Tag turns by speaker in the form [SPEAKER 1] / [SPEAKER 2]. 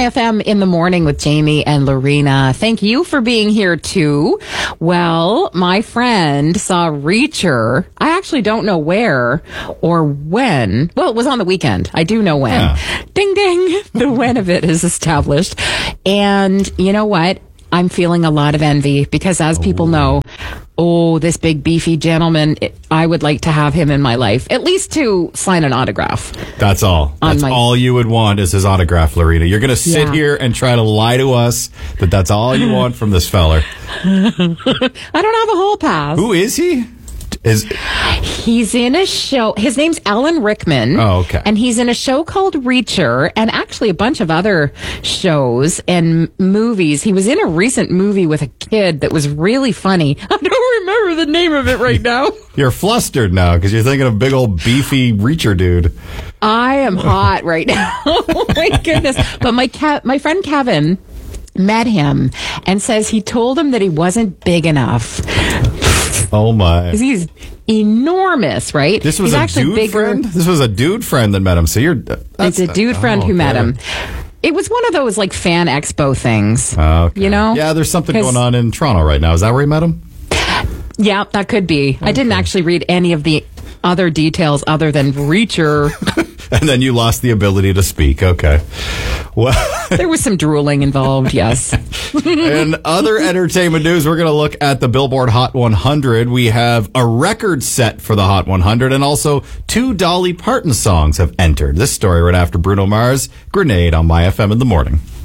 [SPEAKER 1] FM in the morning with Jamie and Lorena. Thank you for being here too. Well, my friend saw Reacher. I actually don't know where or when. Well, it was on the weekend. I do know when.
[SPEAKER 2] Yeah.
[SPEAKER 1] Ding, ding. The when of it is established. And you know what? I'm feeling a lot of envy because as people know, this big beefy gentleman, I would like to have him in my life, at least to sign an autograph.
[SPEAKER 2] That's all. That's all you would want is his autograph, Lorena. You're going to sit here and try to lie to us that that's all you want from this feller.
[SPEAKER 1] I don't have a hall pass.
[SPEAKER 2] Who is he?
[SPEAKER 1] He's in a show. His name's Alan Rickman.
[SPEAKER 2] Oh, okay.
[SPEAKER 1] And he's in a show called Reacher and actually a bunch of other shows and movies. He was in a recent movie with a kid that was really funny. I don't remember the name of it right now.
[SPEAKER 2] You're flustered now because you're thinking of big old beefy Reacher dude. I
[SPEAKER 1] am hot right now. Oh my goodness. But my friend Kevin met him and says he told him that he wasn't big enough.
[SPEAKER 2] Oh my!
[SPEAKER 1] Because he's enormous, right?
[SPEAKER 2] This was
[SPEAKER 1] he's
[SPEAKER 2] actually dude bigger. Friend. This was a dude friend that met him. So
[SPEAKER 1] it's a dude friend who met him. It was one of those like fan expo things.
[SPEAKER 2] Okay.
[SPEAKER 1] You know?
[SPEAKER 2] Yeah, there's something going on in Toronto right now. Is that where you met him?
[SPEAKER 1] Yeah, that could be. Okay. I didn't actually read any of the other details other than Reacher.
[SPEAKER 2] And then you lost the ability to speak. Okay. Well,
[SPEAKER 1] there was some drooling involved, yes.
[SPEAKER 2] In other entertainment news, we're going to look at the Billboard Hot 100. We have a record set for the Hot 100, and also 2 Dolly Parton songs have entered. This story right after Bruno Mars, Grenade on My FM in the morning.